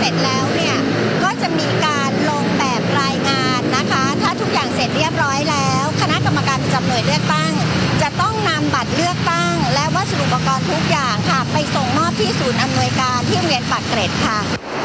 ร็จแล้วเนี่ยก็จะมีการลงแบบรายงานนะคะถ้าทุกอย่างเสร็จเรียบร้อยแล้วคณะกรรมการประจำหน่วยเลือกตั้งจะต้องนำบัตรเลือกตั้งและวัสดุอุปกรณ์ทุกอย่างค่ะไปส่งมอบที่ศูนย์อำนวยการที่โรงเรียนปากเกร็ดค่ะ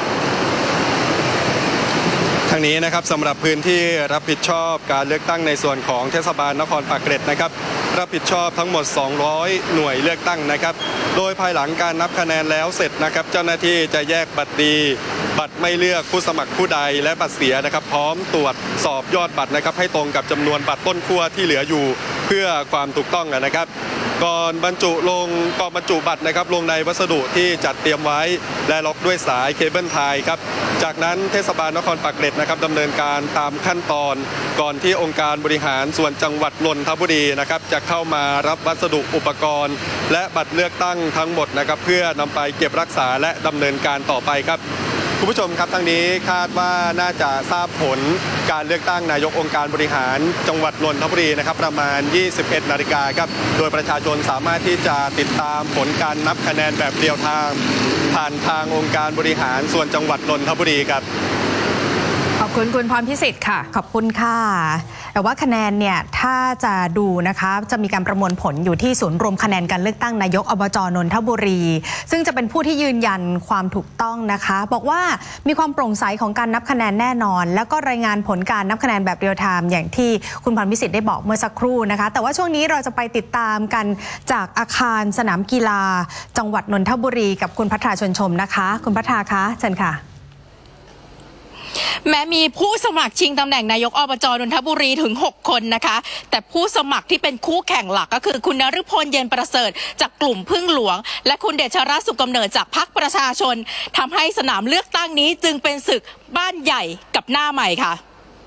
ทางนี้นะครับสำหรับพื้นที่รับผิดชอบการเลือกตั้งในส่วนของเทศบาลนครปากเกร็ดนะครับรับผิดชอบทั้งหมด200หน่วยเลือกตั้งนะครับโดยภายหลังการนับคะแนนแล้วเสร็จนะครับเจ้าหน้าที่จะแยกบัตรดีบัตรไม่เลือกผู้สมัครผู้ใดและบัตรเสียนะครับพร้อมตรวจสอบยอดบัตรนะครับให้ตรงกับจำนวนบัตรต้นขั้วที่เหลืออยู่เพื่อความถูกต้องนะครับก่อนบรรจุบัตรนะครับลงในวัสดุที่จัดเตรียมไว้และล็อกด้วยสายเคเบิลไทยครับจากนั้นเทศบาลนครปากเกร็ดนะครับดำเนินการตามขั้นตอนก่อนที่องค์การบริหารส่วนจังหวัดนนทบุรีนะครับจะเข้ามารับวัสดุอุปกรณ์และบัตรเลือกตั้งทั้งหมดนะครับเพื่อนำไปเก็บรักษาและดำเนินการต่อไปครับคุณผู้ชมครับทางนี้คาดว่าน่าจะทราบผลการเลือกตั้งนายกองค์การบริหารจังหวัดนนทบุรีนะครับประมาณ 21 นาฬิกาครับโดยประชาชนสามารถที่จะติดตามผลการนับคะแนนแบบเรียลไทม์ผ่านทางองค์การบริหารส่วนจังหวัดนนทบุรีครับขอบคุณคุณพรพิสิทธิ์ค่ะขอบคุณค่ะแต่ว่าคะแนนเนี่ยถ้าจะดูนะคะจะมีการประมวลผลอยู่ที่ศูนย์รวมคะแนนการเลือกตั้งนายกอบจ.นนทบุรีซึ่งจะเป็นผู้ที่ยืนยันความถูกต้องนะคะบอกว่ามีความโปร่งใสของการนับคะแนนแน่นอนแล้วก็รายงานผลการนับคะแนนแบบเรียลไทม์อย่างที่คุณพรพิสิทธิ์ได้บอกเมื่อสักครู่นะคะแต่ว่าช่วงนี้เราจะไปติดตามกันจากอาคารสนามกีฬาจังหวัดนนทบุรีกับคุณพัทราชนชมนะคะคุณพัทราคะเชิญค่ะแม้มีผู้สมัครชิงตำแหน่งนายกอบจ.นนทบุรีถึง6คนนะคะแต่ผู้สมัครที่เป็นคู่แข่งหลักก็คือคุณนฤพลเย็นประเสริฐจากกลุ่มพึ่งหลวงและคุณเดชรัตน์สุขกำเนิดจากพรรคประชาชนทำให้สนามเลือกตั้งนี้จึงเป็นศึกบ้านใหญ่กับหน้าใหม่ค่ะ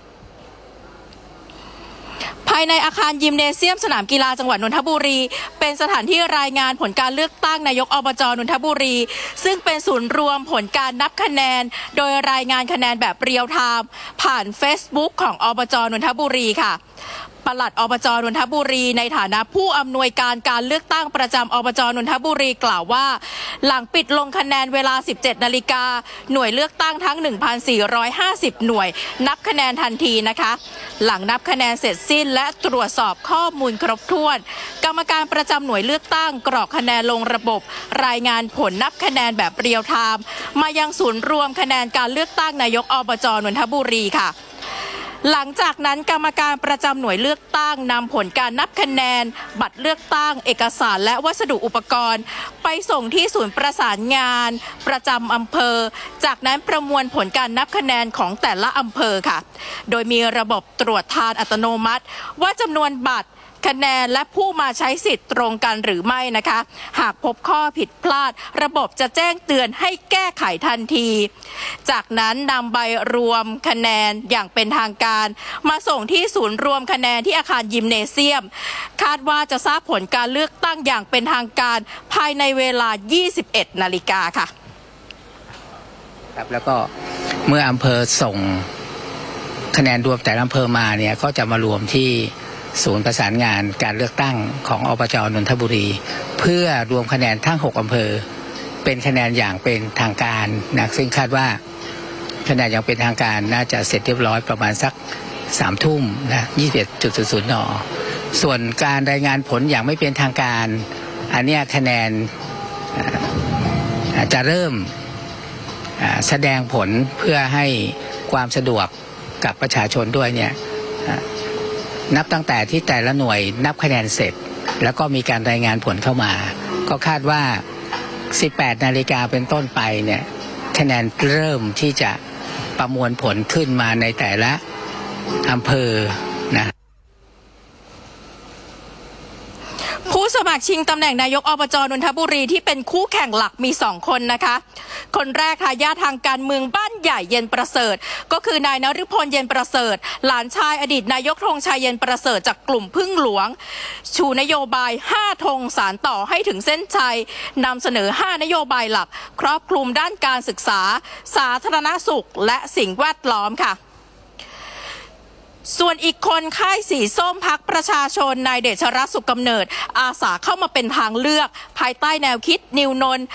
ภายในอาคารยิมเนเซียมสนามกีฬาจังหวัดนนทบุรีเป็นสถานที่รายงานผลการเลือกตั้งนายกอบจ.นนทบุรีซึ่งเป็นศูนย์รวมผลการนับคะแนนโดยรายงานคะแนนแบบเรียลไทม์ผ่าน Facebook ของอบจ.นนทบุรีค่ะปลัดอบจ.นนทบุรีในฐานะผู้อำนวยการการเลือกตั้งประจำอบจ.นนทบุรีกล่าวว่าหลังปิดลงคะแนนเวลา 17 นาฬิกาหน่วยเลือกตั้งทั้ง 1,450 หน่วยนับคะแนนทันทีนะคะหลังนับคะแนนเสร็จสิ้นและตรวจสอบข้อมูลครบถ้วนกรรมการประจำหน่วยเลือกตั้งกรอกคะแนนลงระบบรายงานผลนับคะแนนแบบเรียลไทม์มายังศูนย์รวมคะแนนการเลือกตั้งนายกอบจ.นนทบุรีค่ะหลังจากนั้นกรรมการประจำหน่วยเลือกตั้งนำผลการนับคะแนนบัตรเลือกตั้งเอกสารและวัสดุอุปกรณ์ไปส่งที่ศูนย์ประสานงานประจำอำเภอจากนั้นประมวลผลการนับคะแนนของแต่ละอำเภอค่ะโดยมีระบบตรวจทานอัตโนมัติว่าจำนวนบัตรคะแนนและผู้มาใช้สิทธิ์ตรงกันหรือไม่นะคะหากพบข้อผิดพลาดระบบจะแจ้งเตือนให้แก้ไขทันทีจากนั้นนำใบรวมคะแนนอย่างเป็นทางการมาส่งที่ศูนย์รวมคะแนนที่อาคารยิมเนเซียมคาดว่าจะทราบผลการเลือกตั้งอย่างเป็นทางการภายในเวลา 21 นาฬิกาค่ะครับแล้วก็เมื่ออำเภอส่งคะแนนรวมแต่ละอำเภอมาเนี่ยก็จะมารวมที่ศูนย์ประสานงานการเลือกตั้งของอบจ.นนทบุรีเพื่อรวมคะแนนทั้ง6อำเภอเป็นคะแนนอย่างเป็นทางการนะซึ่งคาดว่าคะแนนอย่างเป็นทางการน่าจะเสร็จเรียบร้อยประมาณสัก3 ทุ่มนะ 21:00 น.ส่วนการรายงานผลอย่างไม่เป็นทางการอันนี้คะแนนจะเริ่มแสดงผลเพื่อให้ความสะดวกกับประชาชนด้วยเนี่ยนับตั้งแต่ที่แต่ละหน่วยนับคะแนนเสร็จแล้วก็มีการรายงานผลเข้ามาก็คาดว่า 18 นาฬิกาเป็นต้นไปเนี่ยคะแนนเริ่มที่จะประมวลผลขึ้นมาในแต่ละอำเภอนะผู้สมัครชิงตำแหน่งนายกอบจ.นนทบุรีที่เป็นคู่แข่งหลักมี2คนนะคะคนแรกทายาททางการเมืองบ้านใหญ่เย็นประเสริฐก็คือนายนฤพลเย็นประเสริฐหลานชายอดีตนายกธงชัยเย็นประเสริฐจากกลุ่มพึ่งหลวงชูนโยบาย5ธงสารต่อให้ถึงเส้นชัยนำเสนอ5นโยบายหลักครอบคลุมด้านการศึกษาสาธารณสุขและสิ่งแวดล้อมค่ะส่วนอีกคนค่ายสีส้มพรรคประชาชนนายเดชรัตน์สุขกำเนิดอาสาเข้ามาเป็นทางเลือกภายใต้แนวคิดนิวนนท์